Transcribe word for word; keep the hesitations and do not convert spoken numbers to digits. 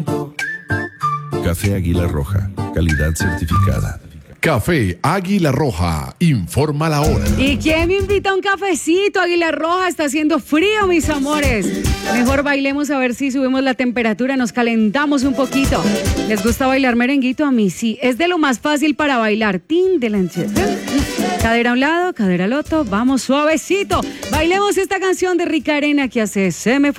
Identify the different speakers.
Speaker 1: Café Águila Roja, calidad certificada.
Speaker 2: Café Águila Roja, informa la hora.
Speaker 3: ¿Y quién me invita a un cafecito? Águila Roja, está haciendo frío, mis amores. Mejor bailemos a ver si subimos la temperatura, nos calentamos un poquito. ¿Les gusta bailar merenguito? A mí sí, es de lo más fácil para bailar. Tin de lancheta. Cadera a un lado, cadera al otro, vamos suavecito. Bailemos esta canción de Rica Arena que hace Se me fue.